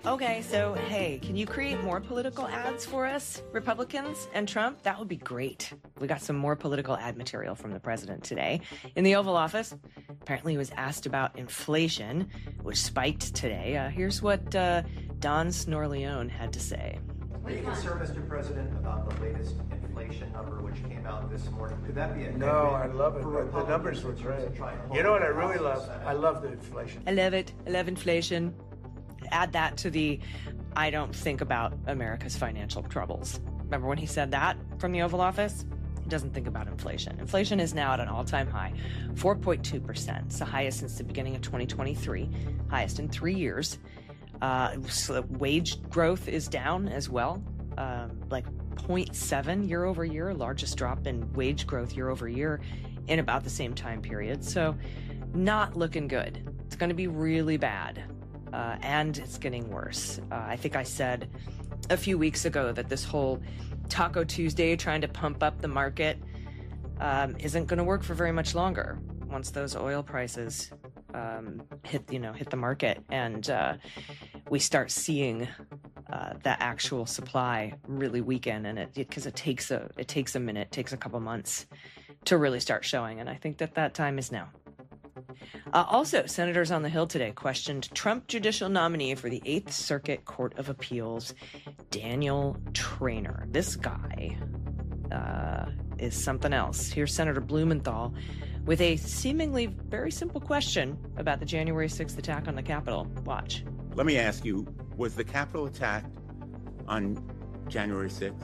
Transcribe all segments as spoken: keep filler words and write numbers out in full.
Okay, so hey, can you create more political ads for us, Republicans and Trump? That would be great. We got some more political ad material from the president today. In the Oval Office, apparently he was asked about inflation, which spiked today. Uh, here's what uh, Don Snorleone had to say. Are you concerned, Mister President, about the latest inflation number which came out this morning? Could that be a No, I love it. The, the numbers look great. You know what I really love? I love the inflation. I love it. I love inflation. Add that to the I don't think about America's financial troubles. Remember when he said that from the Oval Office? He doesn't think about inflation. Inflation is now at an all-time high, four point two percent. It's the highest since the beginning of twenty twenty-three, highest in three years. Uh, so wage growth is down as well, um, like zero point seven year over year, largest drop in wage growth year over year in about the same time period. So not looking good. It's going to be really bad. Uh, and it's getting worse. Uh, I think I said a few weeks ago that this whole Taco Tuesday trying to pump up the market um, isn't going to work for very much longer once those oil prices um, hit, you know, hit the market and uh, we start seeing uh, the actual supply really weaken. And it because it, it takes a it takes a minute, takes a couple months to really start showing. And I think that that time is now. Uh, also, senators on the Hill today questioned Trump judicial nominee for the Eighth Circuit Court of Appeals, Daniel Traynor. This guy uh, is something else. Here's Senator Blumenthal with a seemingly very simple question about the January sixth attack on the Capitol. Watch. Let me ask you, was the Capitol attacked on January sixth?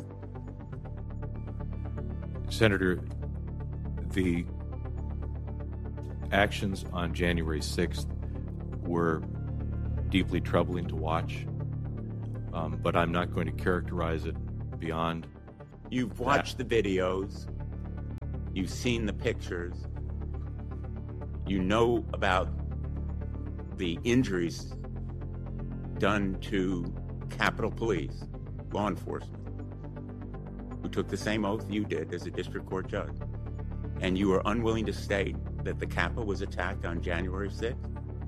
Senator, the actions on January sixth were deeply troubling to watch, um, but I'm not going to characterize it beyond. You've watched that. The videos, you've seen the pictures, you know about the injuries done to Capitol Police, law enforcement, who took the same oath you did as a district court judge, and you were unwilling to state that the Capitol was attacked on January sixth?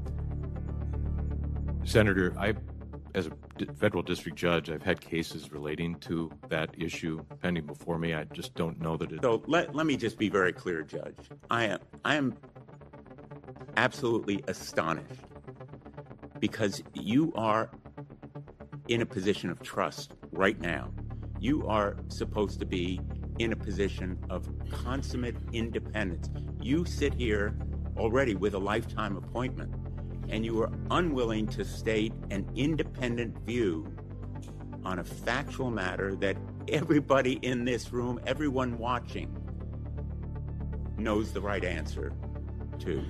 Senator, I, as a federal district judge, I've had cases relating to that issue pending before me. I just don't know that it... So let, let me just be very clear, Judge. I am, I am absolutely astonished because you are in a position of trust right now. You are supposed to be in a position of consummate independence. You sit here already with a lifetime appointment, and you are unwilling to state an independent view on a factual matter that everybody in this room, everyone watching, knows the right answer to.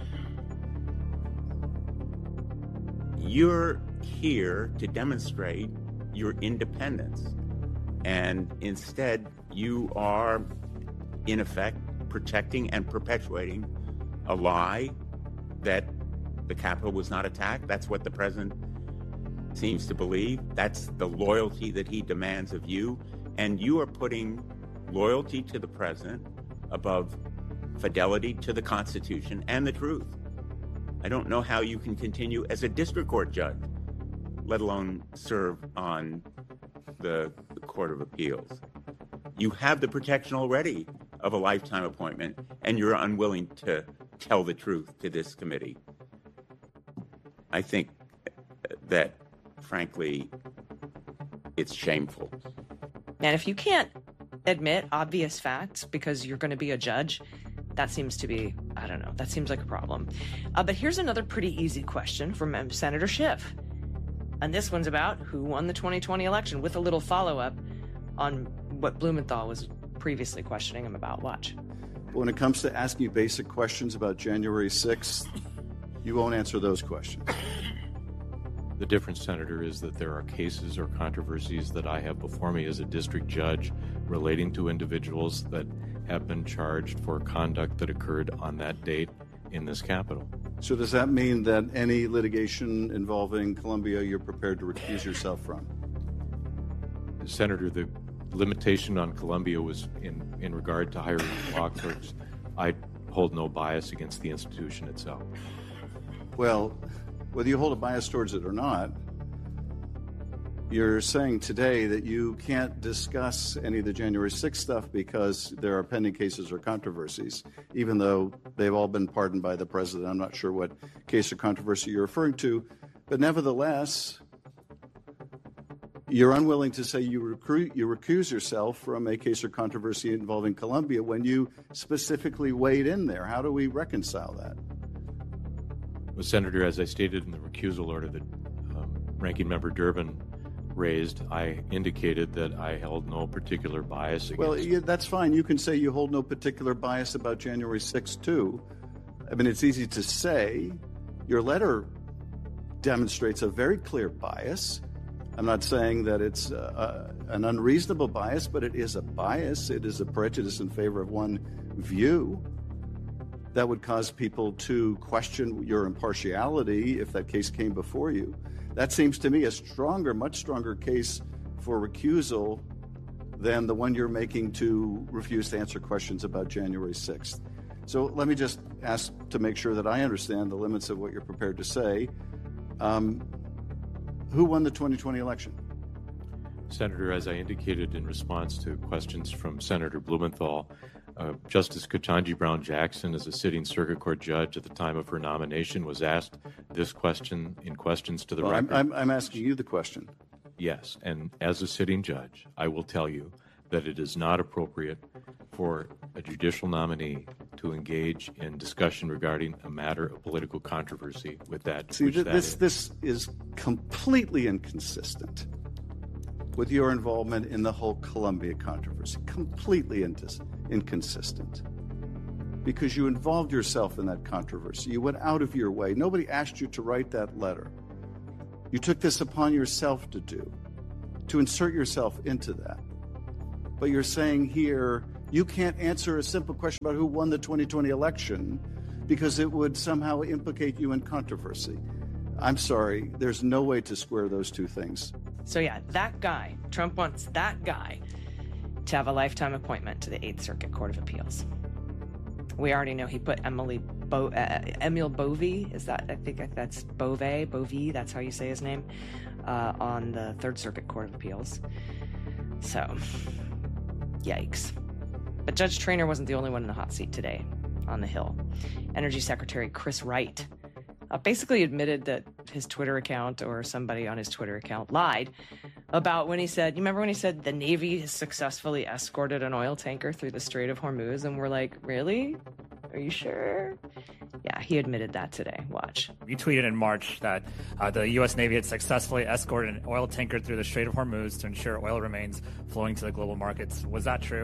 You're here to demonstrate your independence, and instead you are, in effect, protecting and perpetuating a lie that the Capitol was not attacked. That's what the president seems to believe. That's the loyalty that he demands of you. And you are putting loyalty to the president above fidelity to the Constitution and the truth. I don't know how you can continue as a district court judge, let alone serve on the, the Court of Appeals. You have the protection already of a lifetime appointment, and you're unwilling to tell the truth to this committee. I think that, frankly, it's shameful. And if you can't admit obvious facts because you're going to be a judge, that seems to be, I don't know, that seems like a problem. Uh, but here's another pretty easy question from Senator Schiff. And this one's about who won the twenty twenty election, with a little follow-up on what Blumenthal was previously questioning him about. Watch. When it comes to asking you basic questions about January sixth, you won't answer those questions. The difference, Senator, is that there are cases or controversies that I have before me as a district judge relating to individuals that have been charged for conduct that occurred on that date in this Capitol. So does that mean that any litigation involving Columbia you're prepared to recuse yourself from? Senator, the limitation on Columbia was in, in regard to hiring law clerks. I hold no bias against the institution itself. Well, whether you hold a bias towards it or not, You're saying today that you can't discuss any of the January sixth stuff because there are pending cases or controversies, even though they've all been pardoned by the president. I'm not sure what case or controversy you're referring to, but nevertheless, you're unwilling to say you, recruit, you recuse yourself from a case or controversy involving Colombia when you specifically weighed in there. How do we reconcile that? Well, Senator, as I stated in the recusal order that um, Ranking Member Durbin raised, I indicated that I held no particular bias against... Well, yeah, that's fine. You can say you hold no particular bias about January sixth, too. I mean, it's easy to say. Your letter demonstrates a very clear bias. I'm not saying that it's uh, an unreasonable bias, but it is a bias. It is a prejudice in favor of one view that would cause people to question your impartiality if that case came before you. That seems to me a stronger, much stronger case for recusal than the one you're making to refuse to answer questions about January sixth. So let me just ask to make sure that I understand the limits of what you're prepared to say. Um, who won the twenty twenty election? Senator, as I indicated in response to questions from Senator Blumenthal, uh, Justice Ketanji Brown Jackson, as a sitting circuit court judge at the time of her nomination, was asked this question in questions to the well, record. I'm, I'm, I'm asking you the question. Yes, and as a sitting judge, I will tell you that it is not appropriate for a judicial nominee to engage in discussion regarding a matter of political controversy with that. See, which th- that this is. this is completely inconsistent with your involvement in the whole Colombia controversy. Completely intis- inconsistent. Because you involved yourself in that controversy. You went out of your way. Nobody asked you to write that letter. You took this upon yourself to do, to insert yourself into that. But you're saying here, you can't answer a simple question about who won the twenty twenty election because it would somehow implicate you in controversy. I'm sorry, there's no way to square those two things. So yeah, that guy, Trump wants that guy to have a lifetime appointment to the Eighth Circuit Court of Appeals. We already know he put Emily Bo- uh, Emile Bovee, is that, I think that's Bove, Bovee, that's how you say his name, uh, on the Third Circuit Court of Appeals. So, yikes. But Judge Traynor wasn't the only one in the hot seat today on the Hill. Energy Secretary Chris Wright uh, basically admitted that his Twitter account or somebody on his Twitter account lied about when he said, you remember when he said the Navy has successfully escorted an oil tanker through the Strait of Hormuz? And we're like, really? Are you sure? Yeah, he admitted that today. Watch. You tweeted in March that uh, the U S Navy had successfully escorted an oil tanker through the Strait of Hormuz to ensure oil remains flowing to the global markets. Was that true?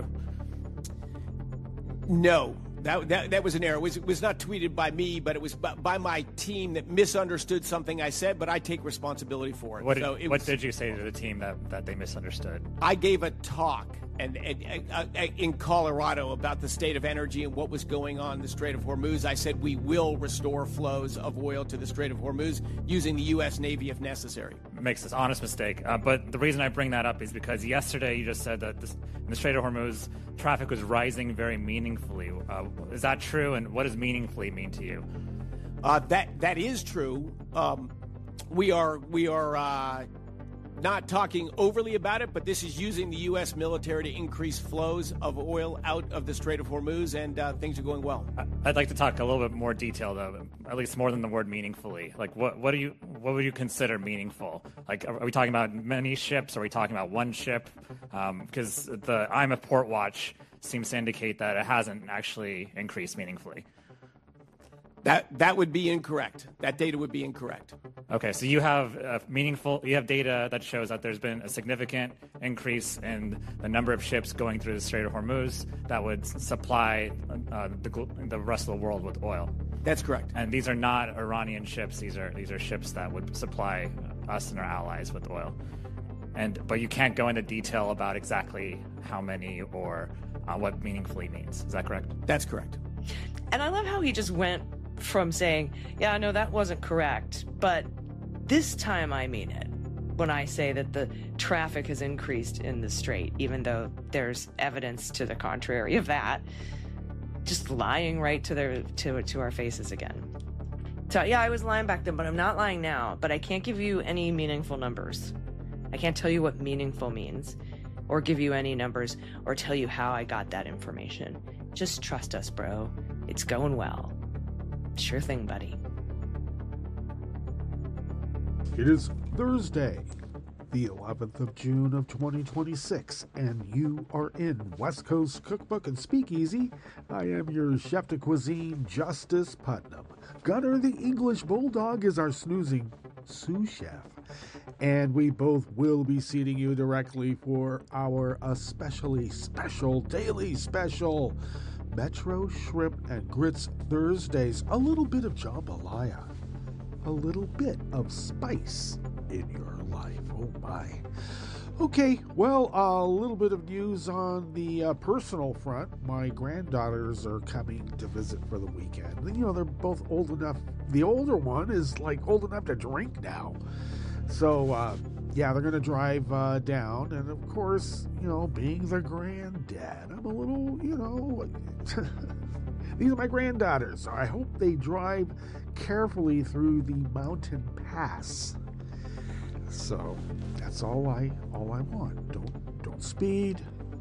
No. That, that that was an error. It was, it was not tweeted by me, but it was by, by my team that misunderstood something I said, but I take responsibility for it. What, so did, it what was, did you say to the team that, that they misunderstood? I gave a talk and, and, and uh, in Colorado about the state of energy and what was going on in the Strait of Hormuz. I said we will restore flows of oil to the Strait of Hormuz using the U S Navy if necessary. Makes this honest mistake. Uh, but the reason I bring that up is because yesterday you just said that this, in the Strait of Hormuz, traffic was rising very meaningfully. Uh, is that true? And what does meaningfully mean to you? Uh, that that is true. Um, we are we are uh, not talking overly about it, but this is using the U S military to increase flows of oil out of the Strait of Hormuz, and uh, things are going well. I'd like to talk a little bit more detail, though, at least more than the word meaningfully. Like, what what do you what would you consider meaningful? Like, are we talking about many ships? Are we talking about one ship? Because um, the I M F Port Watch seems to indicate that it hasn't actually increased meaningfully. That that would be incorrect. That data would be incorrect. Okay, so you have uh, meaningful, you have data that shows that there's been a significant increase in the number of ships going through the Strait of Hormuz that would supply uh, the, the rest of the world with oil. That's correct. And these are not Iranian ships. These are these are ships that would supply us and our allies with oil. And but you can't go into detail about exactly how many or uh, what meaningfully means. Is that correct? That's correct. And I love how he just went from saying, yeah, no, that wasn't correct, but this time I mean it when I say that the traffic has increased in the strait, even though there's evidence to the contrary of that, just lying right to their to to our faces again. So yeah, I was lying back then, but I'm not lying now. But I can't give you any meaningful numbers. I can't tell you what meaningful means, or give you any numbers, or tell you how I got that information. Just trust us, bro. It's going well. Sure thing, buddy. It is Thursday, the eleventh of June of twenty twenty-six, and you are in West Coast Cookbook and Speakeasy. I am your chef de cuisine, Justice Putnam. Gunner the English Bulldog is our snoozing sous chef, and we both will be seating you directly for our especially special, daily special Metro Shrimp and Grits Thursdays. A little bit of jambalaya, a little bit of spice in your life. Oh my. Okay, well, a little bit of news on the uh, personal front. My granddaughters are coming to visit for the weekend. You know, they're both old enough. The older one is like old enough to drink now. So, uh, yeah, they're going to drive uh, down. And of course, you know, being the granddad, I'm a little, you know, these are my granddaughters. I hope they drive carefully through the mountain pass. So that's all I all I want. Don't don't speed.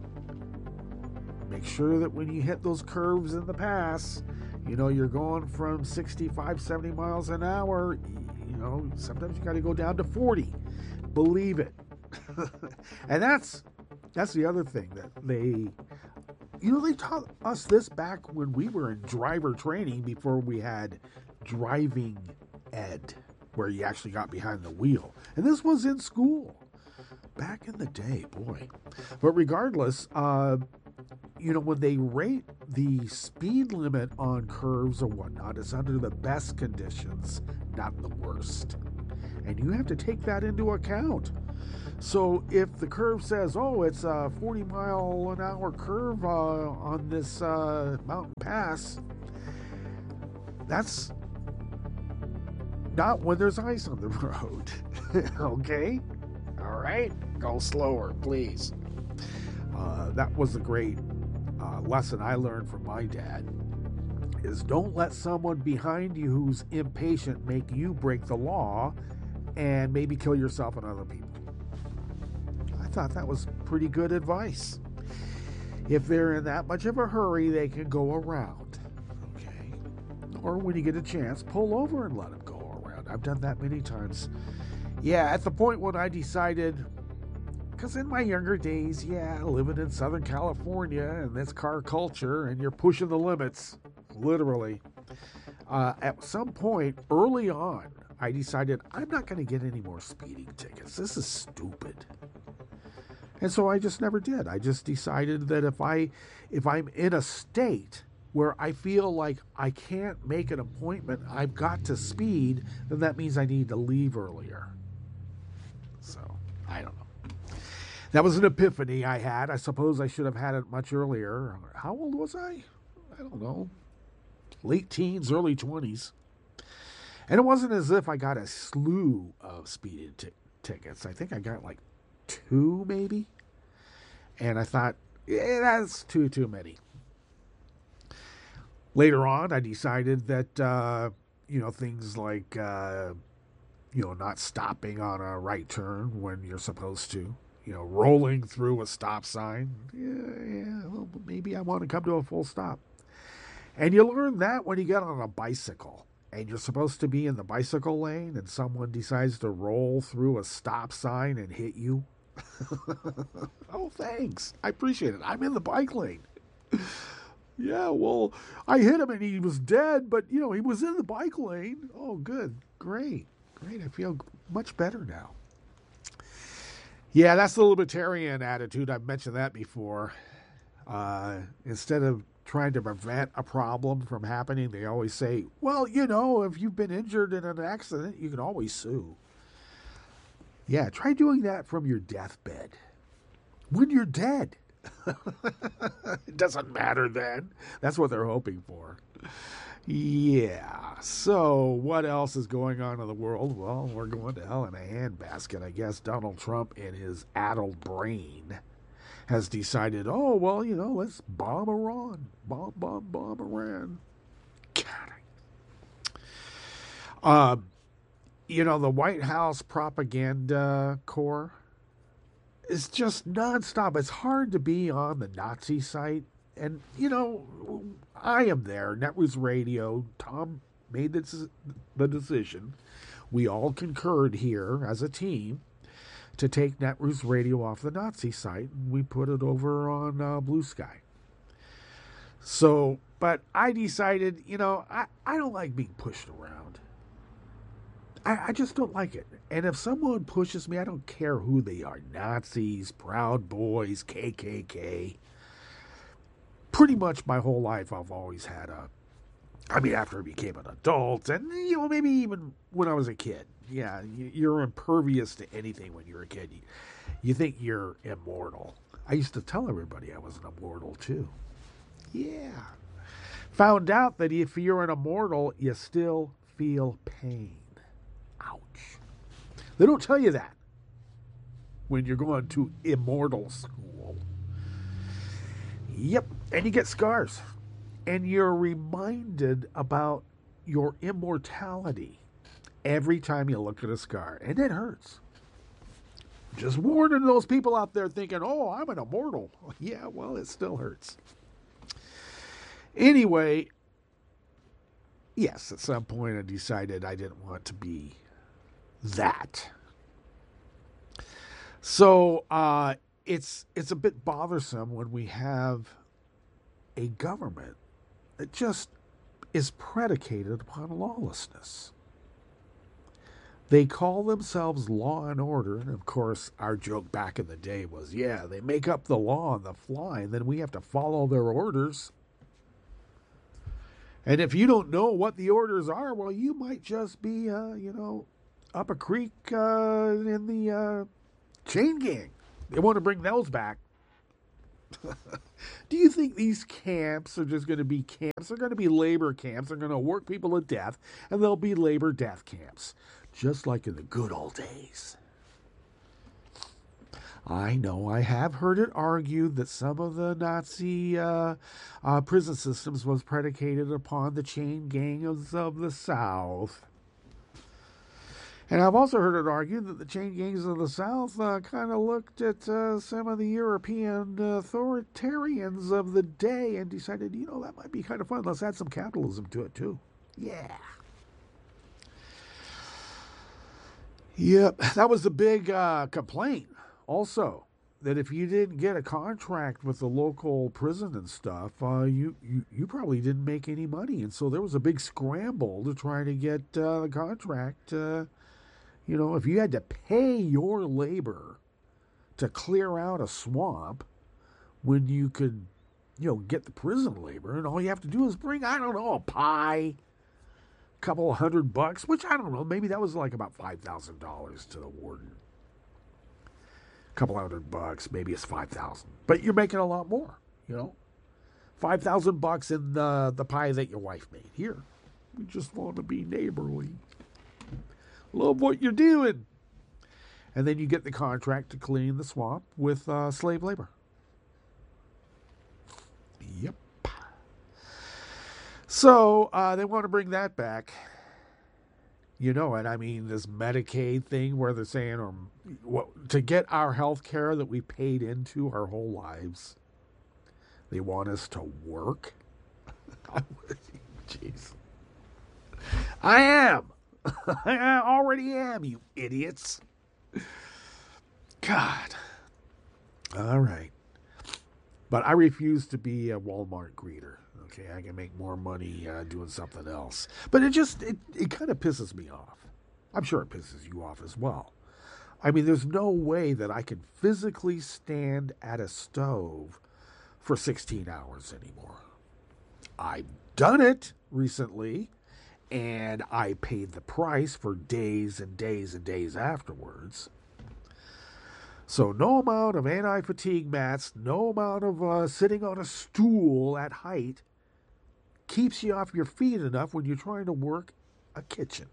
Make sure that when you hit those curves in the pass, you know you're going from sixty-five, seventy miles an hour. You know, sometimes you got to go down to forty. Believe it. And that's that's the other thing that they, you know, they taught us this back when we were in driver training before we had driving ed, where you actually got behind the wheel. And this was in school back in the day, boy. But regardless, uh, you know, when they rate the speed limit on curves or whatnot, it's under the best conditions, not the worst. And you have to take that into account. So if the curve says, oh, it's a forty mile an hour curve uh, on this uh, mountain pass, that's not when there's ice on the road. Okay? All right? Go slower, please. Uh, that was a great uh, lesson I learned from my dad, is don't let someone behind you who's impatient make you break the law and maybe kill yourself and other people. I thought that was pretty good advice. If they're in that much of a hurry, they can go around. Okay? Or when you get a chance, pull over and let them go. I've done that many times. Yeah, at the point when I decided, because in my younger days, yeah, living in Southern California and this car culture, and you're pushing the limits, literally. Uh, at some point early on, I decided I'm not going to get any more speeding tickets. This is stupid. And so I just never did. I just decided that if I, if I'm in a state where I feel like I can't make an appointment, I've got to speed, then that means I need to leave earlier. So, I don't know. That was an epiphany I had. I suppose I should have had it much earlier. How old was I? I don't know. Late teens, early twenties. And it wasn't as if I got a slew of speeding t- tickets. I think I got like two, maybe. And I thought, yeah, that's too, too many. Later on, I decided that, uh, you know, things like, uh, you know, not stopping on a right turn when you're supposed to, you know, rolling through a stop sign. Yeah, yeah, well, maybe I want to come to a full stop. And you learn that when you get on a bicycle and you're supposed to be in the bicycle lane and someone decides to roll through a stop sign and hit you. Oh, thanks. I appreciate it. I'm in the bike lane. Yeah, well, I hit him and he was dead, but, you know, he was in the bike lane. Oh, good. Great. Great. I feel much better now. Yeah, that's the libertarian attitude. I've mentioned that before. Uh, instead of trying to prevent a problem from happening, they always say, well, you know, if you've been injured in an accident, you can always sue. Yeah, try doing that from your deathbed. When you're dead. It doesn't matter then. That's what they're hoping for. Yeah. So what else is going on in the world? Well, we're going to hell in a handbasket. I guess Donald Trump, in his addled brain, has decided, oh, well, you know, let's bomb Iran. Bomb, bomb, bomb Iran. God. Uh, you know, the White House Propaganda Corps, is just nonstop. It's hard to be on the Nazi site. And, you know, I am there. Netroots Radio. Tom made the, the decision. We all concurred here as a team to take Netroots Radio off the Nazi site. And we put it over on uh, Blue Sky. So, but I decided, you know, I, I don't like being pushed around. I, I just don't like it. And if someone pushes me, I don't care who they are. Nazis, Proud Boys, K K K. Pretty much my whole life I've always had a, I mean, after I became an adult and, you know, maybe even when I was a kid. Yeah, you're impervious to anything when you're a kid. You, you think you're immortal. I used to tell everybody I was an immortal too. Yeah. Found out that if you're an immortal, you still feel pain. Ouch. They don't tell you that when you're going to immortal school. Yep. And you get scars. And you're reminded about your immortality every time you look at a scar. And it hurts. Just warning those people out there thinking, oh, I'm an immortal. Yeah, well, it still hurts. Anyway, yes, at some point I decided I didn't want to be that. So uh, it's it's a bit bothersome when we have a government that just is predicated upon lawlessness. They call themselves law and order, and of course our joke back in the day was, yeah, they make up the law on the fly, and then we have to follow their orders. And if you don't know what the orders are, well, you might just be, uh, you know, up a creek uh, in the uh, chain gang. They want to bring those back. Do you think these camps are just going to be camps? They're going to be labor camps. They're going to work people to death, and they'll be labor death camps, just like in the good old days. I know I have heard it argued that some of the Nazi uh, uh, prison systems was predicated upon the chain gangs of the South. And I've also heard it argued that the chain gangs of the South uh, kind of looked at uh, some of the European authoritarians of the day and decided, you know, that might be kind of fun. Let's add some capitalism to it, too. Yeah. Yep, that was the big uh, complaint. Also, that if you didn't get a contract with the local prison and stuff, uh, you, you, you probably didn't make any money. And so there was a big scramble to try to get uh, the contract. Uh, you know, if you had to pay your labor to clear out a swamp when you could, you know, get the prison labor, and all you have to do is bring, I don't know, a pie, a couple of hundred bucks, which I don't know, maybe that was like about five thousand dollars to the warden. Couple hundred bucks, maybe it's five thousand, but you're making a lot more, you know, five thousand bucks in the the pie that your wife made. Here, we just want to be neighborly. Love what you're doing, and then you get the contract to clean the swamp with uh, slave labor. Yep. So uh, they want to bring that back. You know it. I mean, this Medicaid thing where they're saying, or what, to get our health care that we paid into our whole lives, they want us to work. Jeez. I am. I already am, you idiots. God. All right. But I refuse to be a Walmart greeter. Okay, I can make more money uh, doing something else. But it just, it, it kind of pisses me off. I'm sure it pisses you off as well. I mean, there's no way that I can physically stand at a stove for sixteen hours anymore. I've done it recently, and I paid the price for days and days and days afterwards. So no amount of anti-fatigue mats, no amount of uh, sitting on a stool at height keeps you off your feet enough when you're trying to work a kitchen.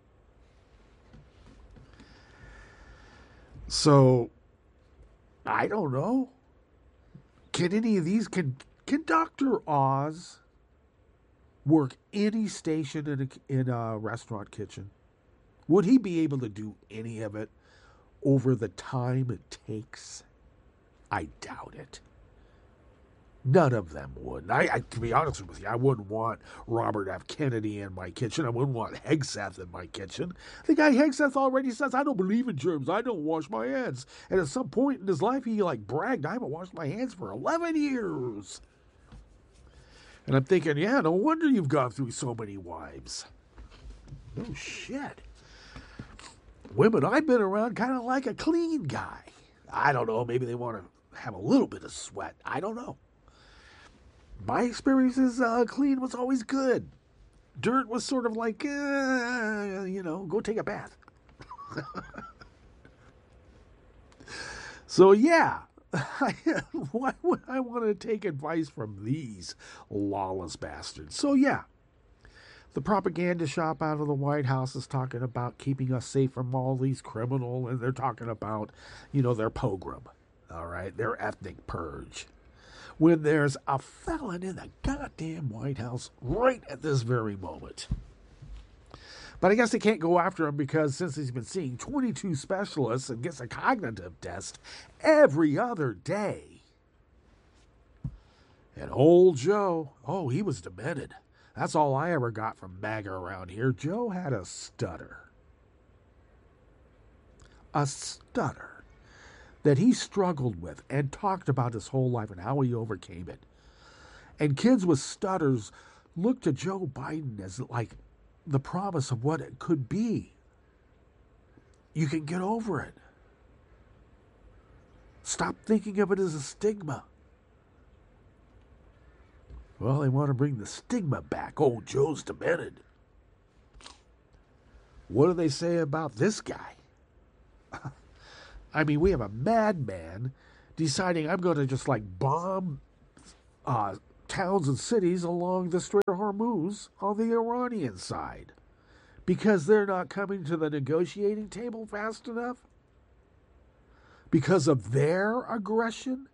So, I don't know. Can any of these, can, can Doctor Oz work any station in a, in a restaurant kitchen? Would he be able to do any of it? over the time it takes? I doubt it. None of them would. I, I, to be honest with you, I wouldn't want Robert F. Kennedy in my kitchen. I wouldn't want Hegseth in my kitchen. The guy Hegseth already says, I don't believe in germs. I don't wash my hands. And at some point in his life, he like bragged, I haven't washed my hands for eleven years. And I'm thinking, yeah, no wonder you've gone through so many wives. No shit. Women I've been around kind of like a clean guy. I don't know. Maybe they want to have a little bit of sweat. I don't know. My experience is uh, clean was always good. Dirt was sort of like, uh, you know, go take a bath. So, yeah, why would I want to take advice from these lawless bastards? So, yeah, the propaganda shop out of the White House is talking about keeping us safe from all these criminals, and they're talking about, you know, their pogrom, all right, their ethnic purge. When there's a felon in the goddamn White House right at this very moment. But I guess they can't go after him because since he's been seeing twenty-two specialists and gets a cognitive test every other day. And old Joe, oh, he was demented. That's all I ever got from MAGA around here. Joe had a stutter. A stutter that he struggled with and talked about his whole life and how he overcame it. And kids with stutters look to Joe Biden as like the promise of what it could be. You can get over it. Stop thinking of it as a stigma. Well, they want to bring the stigma back. Oh, Joe's demented. What do they say about this guy? I mean, we have a madman deciding I'm going to just like bomb uh, towns and cities along the Strait of Hormuz on the Iranian side because they're not coming to the negotiating table fast enough because of their aggression.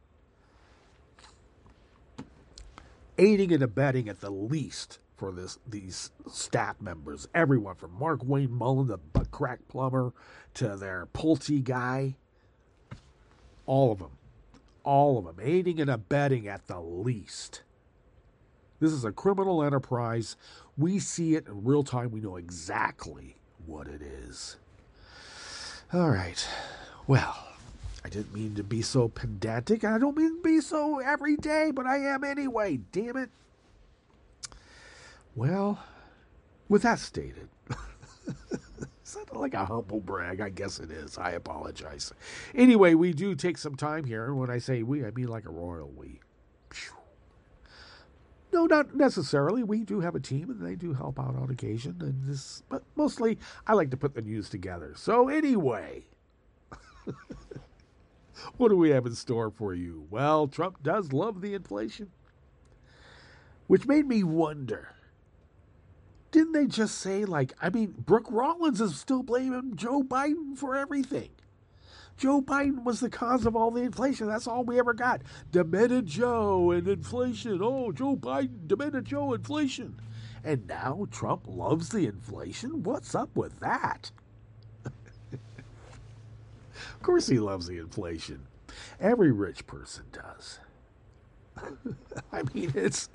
Aiding and abetting at the least for this these staff members, everyone from Mark Wayne Mullen, the butt crack plumber, to their Pulte guy, all of them, all of them, aiding and abetting at the least. This is a criminal enterprise. We see it in real time. We know exactly what it is. All right. Well, I didn't mean to be so pedantic. I don't mean to be so every day, but I am anyway. Damn it. Well, with that stated, sounded like a humble brag. I guess it is. I apologize. Anyway, we do take some time here. And when I say we, I mean like a royal we. No, not necessarily. We do have a team, and they do help out on occasion. And this, but mostly, I like to put the news together. So anyway, what do we have in store for you? Well, Trump does love the inflation, which made me wonder. Didn't they just say, like, I mean, Brooke Rollins is still blaming Joe Biden for everything. Joe Biden was the cause of all the inflation. That's all we ever got. Demented Joe and inflation. Oh, Joe Biden, demented Joe, inflation. And now Trump loves the inflation? What's up with that? Of course he loves the inflation. Every rich person does. I mean, it's...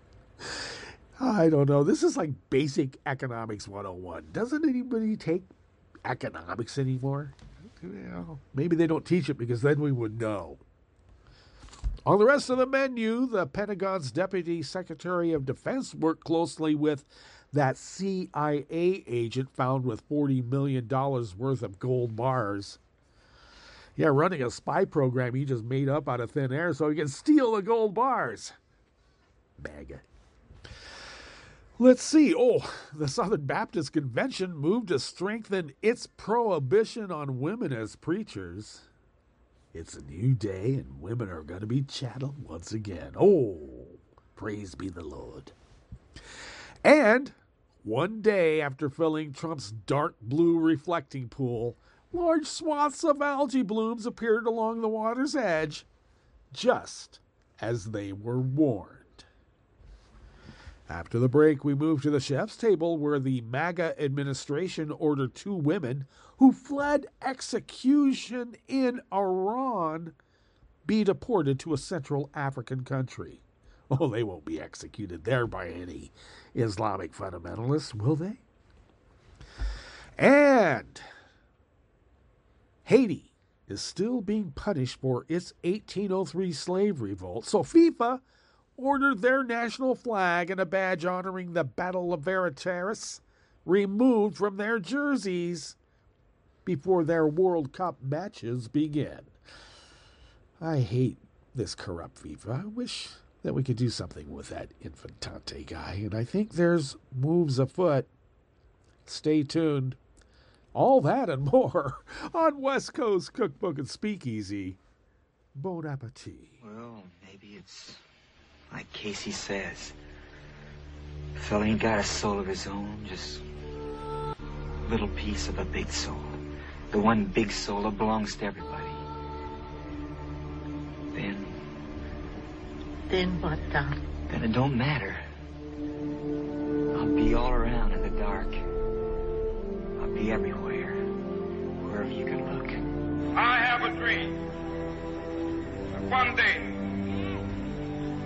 I don't know. This is like basic economics one oh one. Doesn't anybody take economics anymore? You know, maybe they don't teach it because then we would know. On the rest of the menu, the Pentagon's Deputy Secretary of Defense worked closely with that C I A agent found with forty million dollars worth of gold bars. Yeah, running a spy program he just made up out of thin air so he can steal the gold bars. MAGA. Let's see. Oh, the Southern Baptist Convention moved to strengthen its prohibition on women as preachers. It's a new day, and women are going to be chattel once again. Oh, praise be the Lord. And one day after filling Trump's dark blue reflecting pool, large swaths of algae blooms appeared along the water's edge, just as they were warned. After the break, we move to the chef's table where the MAGA administration ordered two women who fled execution in Iran be deported to a Central African country. Oh, they won't be executed there by any Islamic fundamentalists, will they? And Haiti is still being punished for its eighteen oh three slave revolt, so FIFA ordered their national flag and a badge honoring the Battle of Veritaris removed from their jerseys before their World Cup matches begin. I hate this corrupt FIFA. I wish that we could do something with that Infantante guy, and I think there's moves afoot. Stay tuned. All that and more on West Coast Cookbook and Speakeasy. Bon appetit. Well, maybe it's like Casey says. The fella ain't got a soul of his own, just a little piece of a big soul. The one big soul that belongs to everybody. Then... Then what, Doc? Then it don't matter. I'll be all around in the dark. I'll be everywhere, wherever you can look. I have a dream that one day